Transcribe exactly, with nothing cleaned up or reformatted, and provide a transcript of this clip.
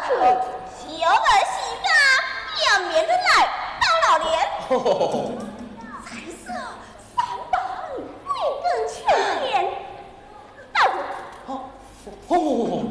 小儿媳妇两面人来到老年，彩色三榜，贵更全面。大夫， 哦哦哦，